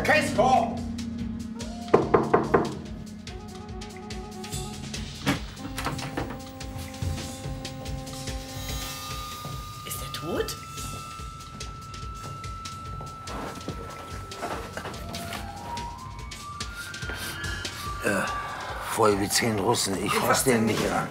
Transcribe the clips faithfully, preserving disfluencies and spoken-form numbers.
Herr Kesko! Ist er tot? Ja, voll wie zehn Russen. Ich fass den nicht an.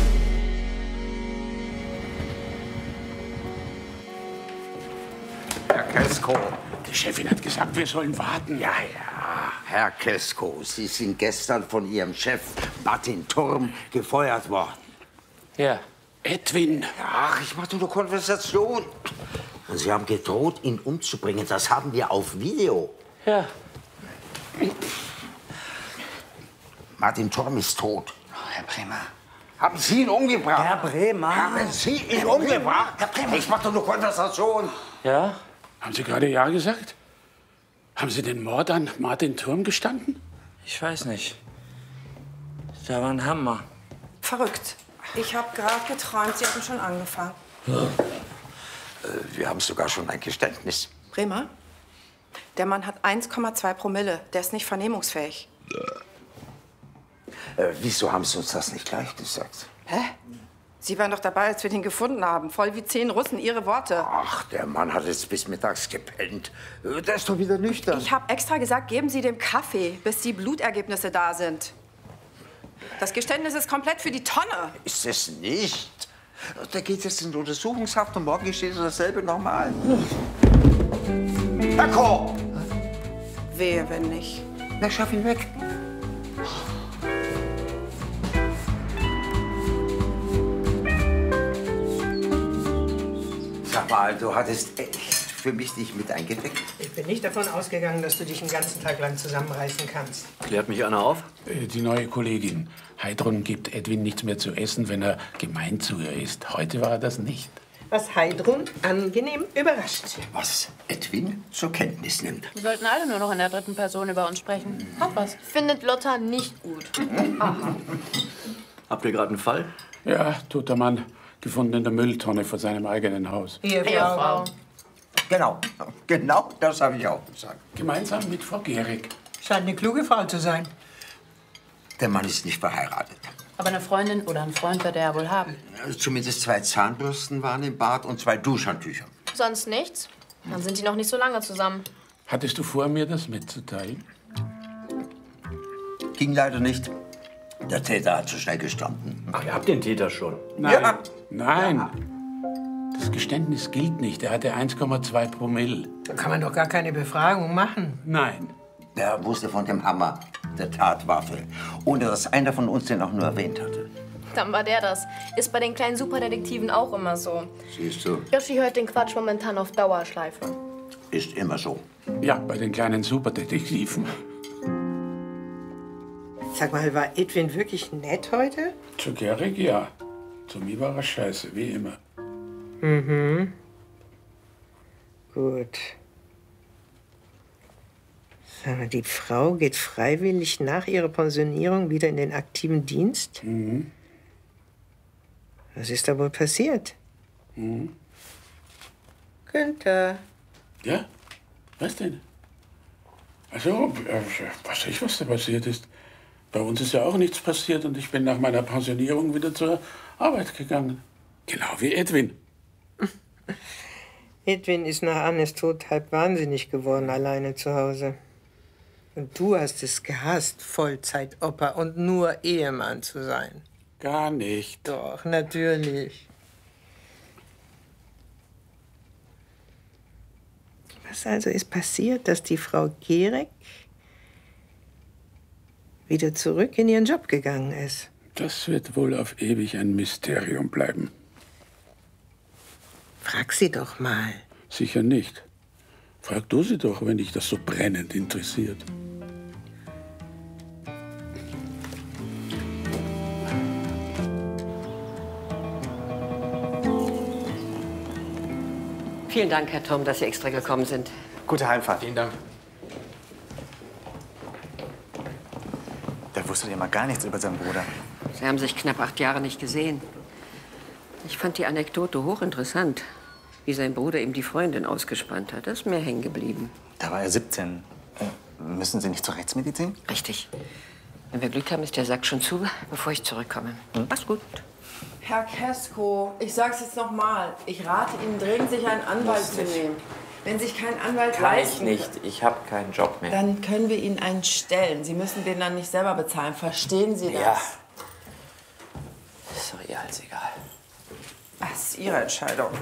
Herr Kesko, die Chefin hat gesagt, wir sollen warten. Ja, ja, Herr Kesko, Sie sind gestern von Ihrem Chef Martin Turm gefeuert worden. Ja. Edwin. Ach, ich mache nur Konversation. Und Sie haben gedroht, ihn umzubringen. Das haben wir auf Video. Ja. Martin Turm ist tot. Oh, Herr Bremer. Haben Sie ihn umgebracht? Herr Bremer. Haben Sie ihn Herr umgebracht? Herr Bremer. Ich mache nur Konversation. Ja? Haben Sie gerade Ja gesagt? Haben Sie den Mord an Martin Turm gestanden? Ich weiß nicht. Da war ein Hammer. Verrückt. Ich habe gerade geträumt, Sie hatten schon angefangen. Ja. Wir haben sogar schon ein Geständnis. Bremer, der Mann hat eins Komma zwei Promille. Der ist nicht vernehmungsfähig. Äh, wieso haben Sie uns das nicht gleich gesagt? Hä? Sie waren doch dabei, als wir den gefunden haben. Voll wie zehn Russen, Ihre Worte. Ach, der Mann hat jetzt bis mittags gepennt. Der ist doch wieder nüchtern. Ich habe extra gesagt, geben Sie dem Kaffee, bis die Blutergebnisse da sind. Das Geständnis ist komplett für die Tonne. Ist es nicht? Der geht jetzt in Untersuchungshaft und morgen geschieht dasselbe nochmal. Herr Koh! Wehe, wenn nicht. Na, schaff ihn weg. Sag mal, du hattest echt für mich nicht mit eingedeckt? Ich bin nicht davon ausgegangen, dass du dich den ganzen Tag lang zusammenreißen kannst. Klärt mich einer auf? Die neue Kollegin. Heidrun gibt Edwin nichts mehr zu essen, wenn er gemein zu ihr ist. Heute war er das nicht. Was Heidrun angenehm überrascht. Was Edwin zur Kenntnis nimmt. Wir sollten alle nur noch in der dritten Person über uns sprechen. Hab was. Findet Lotta nicht gut. Aha. Habt ihr gerade einen Fall? Ja, toter Mann. Gefunden in der Mülltonne vor seinem eigenen Haus. Ehefrau. Ehefrau. Genau, genau das habe ich auch gesagt. Gemeinsam mit Frau Gehrig. Scheint eine kluge Frau zu sein. Der Mann ist nicht verheiratet. Aber eine Freundin oder einen Freund wird er ja wohl haben. Zumindest zwei Zahnbürsten waren im Bad und zwei Duschhandtücher. Sonst nichts? Dann sind die noch nicht so lange zusammen. Hattest du vor, mir das mitzuteilen? Ging leider nicht. Der Täter hat zu schnell gestanden. Ach, ihr habt den Täter schon? Nein. Ja. Nein. Ja. Das Geständnis gilt nicht. Er hatte eins Komma zwei Promille. Da kann man doch gar keine Befragung machen. Nein. Der wusste von dem Hammer, der Tatwaffe, ohne dass einer von uns den auch nur erwähnt hatte. Dann war der das. Ist bei den kleinen Superdetektiven auch immer so. Siehst du, Yoshi hört den Quatsch momentan auf Dauerschleife. ist immer so. Ja, bei den kleinen Superdetektiven. Sag mal, war Edwin wirklich nett heute? Zu Gehrig, ja. Zu mir war er scheiße, wie immer. Mhm. Gut. Sag mal, die Frau geht freiwillig nach ihrer Pensionierung wieder in den aktiven Dienst? Mhm. Was ist da wohl passiert? Mhm. Günther. Ja? Was denn? Also, äh, weiß ich, was da passiert ist. Bei uns ist ja auch nichts passiert und ich bin nach meiner Pensionierung wieder zur Arbeit gegangen. Genau wie Edwin. Edwin ist nach Annes Tod halb wahnsinnig geworden, alleine zu Hause. Und du hast es gehasst, Vollzeitopa und nur Ehemann zu sein. Gar nicht. Doch, natürlich. Was also ist passiert, dass die Frau Gehrig wieder zurück in ihren Job gegangen ist? Das wird wohl auf ewig ein Mysterium bleiben. Frag sie doch mal. Sicher nicht. Frag du sie doch, wenn dich das so brennend interessiert. Vielen Dank, Herr Tom, dass Sie extra gekommen sind. Gute Heimfahrt. Vielen Dank. Da wusstet ihr mal gar nichts über seinen Bruder. Sie haben sich knapp acht Jahre nicht gesehen. Ich fand die Anekdote hochinteressant, wie sein Bruder ihm die Freundin ausgespannt hat. Das ist mir hängen geblieben. Da war er siebzehn. Müssen Sie nicht zur Rechtsmedizin? Richtig. Wenn wir Glück haben, ist der Sack schon zu, bevor ich zurückkomme. Hm? Mach's gut. Herr Kesko, ich sag's jetzt noch mal. Ich rate Ihnen dringend, sich einen Anwalt zu nehmen. Wenn sich kein Anwalt Kann leisten ich nicht. Ich habe keinen Job mehr. dann können wir Ihnen einen stellen. Sie müssen den dann nicht selber bezahlen. Verstehen Sie das? Ja. Ist doch eh alles egal. Das ist Ihre Entscheidung.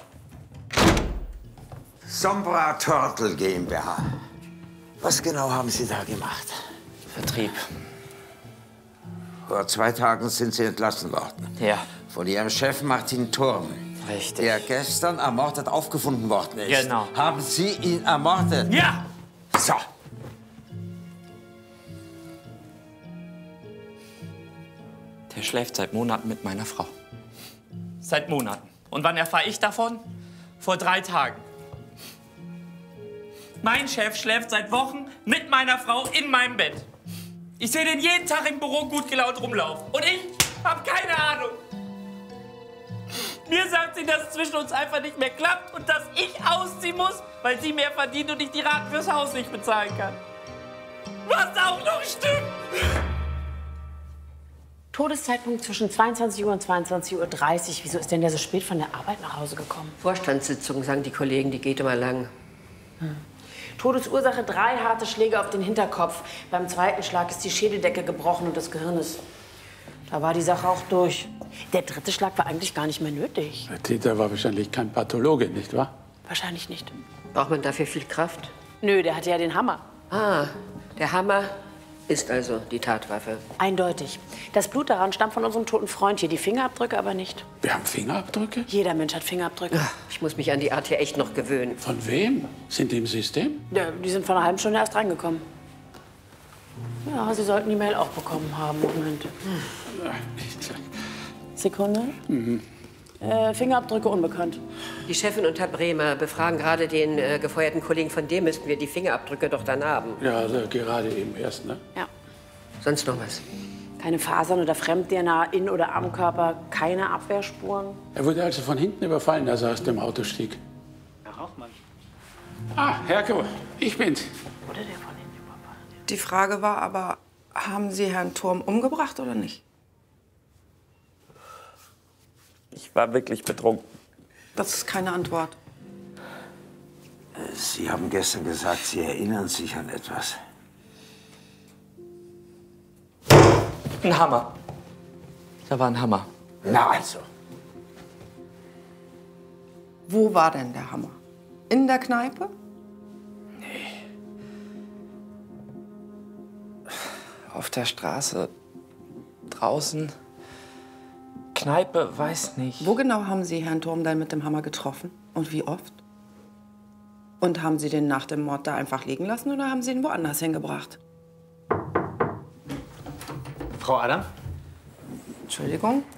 Sombra Turtle GmbH. Was genau haben Sie da gemacht? Vertrieb. Vor zwei Tagen sind Sie entlassen worden. Ja. Von Ihrem Chef Martin Turm. Richtig. Der gestern ermordet aufgefunden worden ist. Genau. Haben Sie ihn ermordet? Ja! So. Der schläft seit Monaten mit meiner Frau. Seit Monaten. Und wann erfahre ich davon? Vor drei Tagen. Mein Chef schläft seit Wochen mit meiner Frau in meinem Bett. Ich sehe den jeden Tag im Büro gut gelaunt rumlaufen. Und ich habe keine Ahnung. Mir sagt sie, dass es zwischen uns einfach nicht mehr klappt und dass ich ausziehen muss, weil sie mehr verdient und ich die Raten fürs Haus nicht bezahlen kann. Was auch noch stimmt! Todeszeitpunkt zwischen zweiundzwanzig Uhr und zweiundzwanzig Uhr dreißig. Wieso ist denn der so spät von der Arbeit nach Hause gekommen? Vorstandssitzung, sagen die Kollegen, die geht immer lang. Hm. Todesursache, drei harte Schläge auf den Hinterkopf. Beim zweiten Schlag ist die Schädeldecke gebrochen und das Gehirn ist... Da war die Sache auch durch. Der dritte Schlag war eigentlich gar nicht mehr nötig. Der Täter war wahrscheinlich kein Pathologe, nicht wahr? Wahrscheinlich nicht. Braucht man dafür viel Kraft? Nö, der hatte ja den Hammer. Ah, der Hammer ist also die Tatwaffe. Eindeutig. Das Blut daran stammt von unserem toten Freund hier, die Fingerabdrücke aber nicht. Wir haben Fingerabdrücke? Jeder Mensch hat Fingerabdrücke. Ich muss mich an die Art hier echt noch gewöhnen. Von wem? Sind die im System? Ja, die sind vor einer halben Stunde erst reingekommen. Ja, Sie sollten die Mail auch bekommen haben. Moment. Sekunde. Mhm. Äh, Fingerabdrücke unbekannt. Die Chefin und Herr Bremer befragen gerade den äh, gefeuerten Kollegen. Von dem müssten wir die Fingerabdrücke doch dann haben. Ja, also gerade eben erst, ne? Ja. Sonst noch was? Keine Fasern oder Fremd-D N A in oder am Körper, keine Abwehrspuren. Er wurde also von hinten überfallen, als er aus dem Auto stieg. Herr Rauchmann. Ah, Herko, ich bin's. Oder der von hinten überfallen? Die Frage war aber, haben Sie Herrn Turm umgebracht oder nicht? Ich war wirklich betrunken. Das ist keine Antwort. Sie haben gestern gesagt, Sie erinnern sich an etwas. Ein Hammer. Da war ein Hammer. Na also. Wo war denn der Hammer? In der Kneipe? Auf der Straße, draußen, Kneipe, weiß nicht. Wo genau haben Sie Herrn Turm denn mit dem Hammer getroffen? Und wie oft? Und haben Sie den nach dem Mord da einfach liegen lassen oder haben Sie ihn woanders hingebracht? Frau Adam? Entschuldigung?